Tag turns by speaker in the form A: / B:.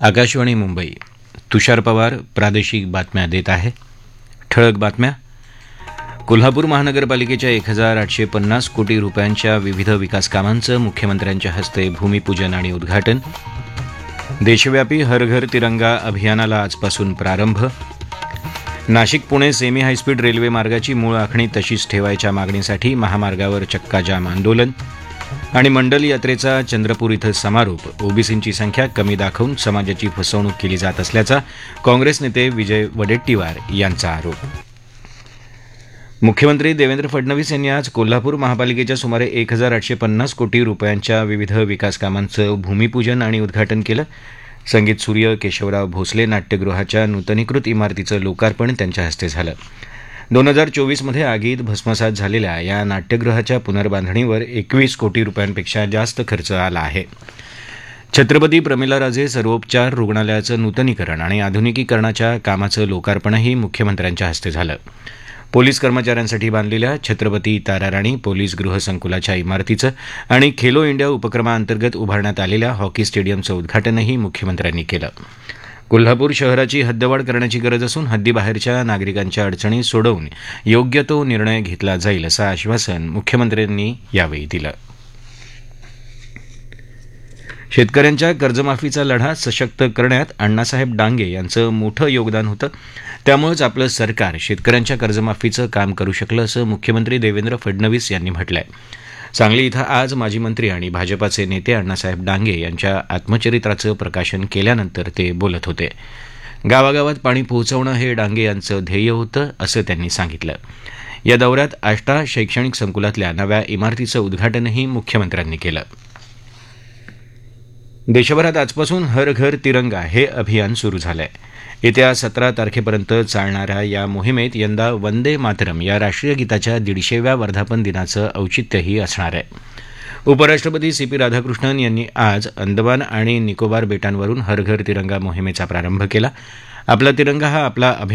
A: आकाशवाणी मुंबई. तुषार पवार प्रादेशिक बातम्या देत आहे. ठळक बातम्या. कोल्हापूर महानगरपालिकेच्या 1850 कोटी रुपयांच्या विविध विकास कामांचं मुख्यमंत्र्यांच्या हस्ते भूमिपूजन आणि उद्घाटन. देशव्यापी हर घर तिरंगा अभियानाला आजपासून प्रारंभ. Nashik Pune semi high speed railway मार्गाची मूळ आखणी तशीच ठेवायच्या मागणीसाठी महामार्गावर चक्काजाम आंदोलन. आणि मंडल यात्रेचा चंद्रपूर इथं समारोप. ओबीसींची संख्या कमी दाखवून समाजाची फसवणूक केली जात असल्याचा काँग्रेस नेते विजय वडेट्टीवार यांचा आरोप. मुख्यमंत्री देवेंद्र फडणवीस यांनी आज कोल्हापूर महापालिकेच्या सुमारे 1850 कोटी रुपयांच्या विविध विकास कामांचं भूमिपूजन आणि उद्घाटन केलं. संगीत सूर्य केशवराव भोसले नाट्यगृहाच्या नूतनीकृत इमारतीचं लोकार्पण त्यांच्या हस्ते झालं. 2024 मध्ये आगीत भस्मसात झालेल्या या नाट्यगृहाच्या पुनर्बांधणीवर 21 कोटी रुपयांपेक्षा जास्त खर्च आला आहे. छत्रपती प्रमिलाराजे सर्वोपचार रुग्णालयाचं नूतनीकरण आणि आधुनिकीकरणाच्या कामाचं लोकार्पणही मुख्यमंत्र्यांच्या हस्ते झालं. पोलीस कर्मचाऱ्यांसाठी बांधलेल्या छत्रपती ताराराणी पोलीस गृहसंकुलाच्या इमारतीचं आणि खेलो इंडिया उपक्रमाअंतर्गत उभारण्यात आलेल्या हॉकी स्टेडियमचं उद्घाटनही मुख्यमंत्र्यांनी केलं. कोल्हापूर शहराची हद्दवाढ करण्याची गरज असून हद्दीबाहेरच्या नागरिकांच्या अडचणी सोडवून योग्य तो निर्णय घेतला जाईल असं आश्वासन मुख्यमंत्र्यांनी यावेळी दिलं. शेतकऱ्यांच्या कर्जमाफीचा लढा सशक्त करण्यात अण्णासाहेब डांगे यांचं मोठं योगदान होतं. त्यामुळेच आपलं सरकार शेतकऱ्यांच्या कर्जमाफीचं काम करू शकलं असं मुख्यमंत्री देवेंद्र फडणवीस यांनी म्हटलंय. सांगली इथं आज माजी मंत्री आणि भाजपाचे नेते अण्णासाहेब डांगे यांच्या आत्मचरित्राचं प्रकाशन केल्यानंतर ते बोलत होते. गावागावात पाणी पोहोचवणं हे डांगे यांचं ध्येय होतं असं त्यांनी सांगितलं. या दौऱ्यात आष्टा शैक्षणिक संकुलातल्या नव्या इमारतीचं उद्घाटनही मुख्यमंत्र्यांनी केलं. देशभरात आजपासून हर घर तिरंगा हे अभियान सुरू झालंय. येत्या 17 तारखेपर्यंत चालणाऱ्या या मोहिमेत यंदा वंदे मातरम या राष्ट्रीय गीताच्या 150व्या वर्धापन दिनाचं औचित्यही असणार आहे. उपराष्ट्रपती CP राधाकृष्णन यांनी आज अंदमान आणि निकोबार बेटांवरून हर घर तिरंगा मोहिमेचा प्रारंभ केला. आपला तिरंगा हा आपला